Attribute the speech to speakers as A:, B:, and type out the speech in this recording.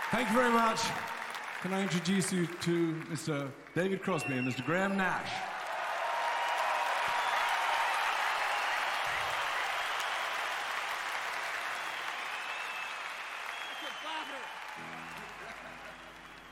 A: Thank you very much. Can I introduce you to Mr. David Crosby and Mr. Graham Nash?